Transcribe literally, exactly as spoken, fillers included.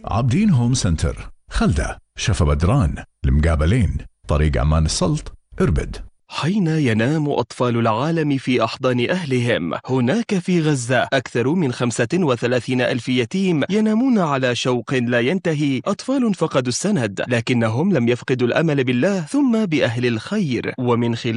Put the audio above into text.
عابدين هوم سنتر، خلدة، شفا بدران، المقابلين، طريق عمان السلط، إربد. حين ينام أطفال العالم في أحضان أهلهم، هناك في غزة أكثر من خمسة وثلاثين ألف يتيم ينامون على شوق لا ينتهي. أطفال فقدوا السند، لكنهم لم يفقدوا الأمل بالله ثم بأهل الخير. ومن خلال